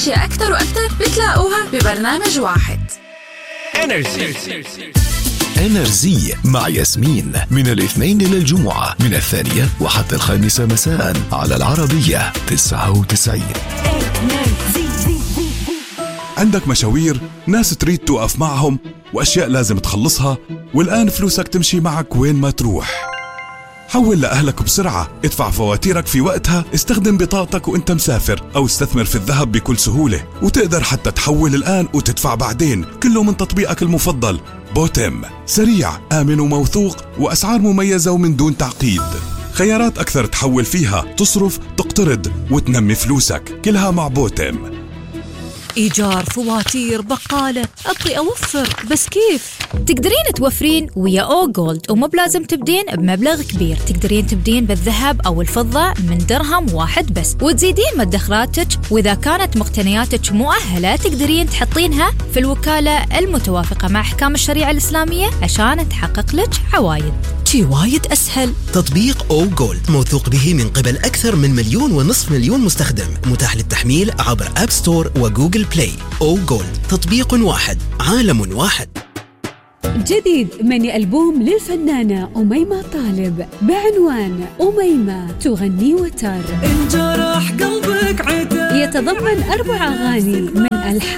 وأشياء أكتر وأكتر بتلاقوها ببرنامج واحد. إنرزي مع ياسمين من الاثنين للجمعة من 2 وحتى 5 مساء على العربية 99. عندك مشاوير، ناس تريد توقف معهم، وأشياء لازم تخلصها، والآن فلوسك تمشي معك وين ما تروح. حول لأهلك بسرعة، ادفع فواتيرك في وقتها، استخدم بطاقتك وانت مسافر، أو استثمر في الذهب بكل سهولة، وتقدر حتى تحول الآن وتدفع بعدين، كله من تطبيقك المفضل بوتم. سريع، آمن وموثوق، وأسعار مميزة ومن دون تعقيد. خيارات أكثر تحول فيها، تصرف، تقترض، وتنمي فلوسك، كلها مع بوتم. إيجار، فواتير، بقالة، أبغي أوفر بس كيف؟ تقدرين توفرين ويا أو جولد، ومو بلازم تبدين بمبلغ كبير. تقدرين تبدين بالذهب أو الفضة من درهم واحد بس، وتزيدين مدخراتك، وإذا كانت مقتنياتك مؤهلة تقدرين تحطينها في الوكالة المتوافقة مع أحكام الشريعة الإسلامية عشان تحقق لك عوايد. شي وايد أسهل. تطبيق أو جولد موثوق به من قبل أكثر من 1.5 مليون مستخدم، متاح للتحميل عبر أب ستور وجوجل بلاي. أو جولد، تطبيق واحد، عالم واحد. جديد من ألبوم للفنانة أميمة طالب بعنوان أميمة تغني وتر. انجرح قلبك عتاب. يتضمن 4 أغاني من ألحان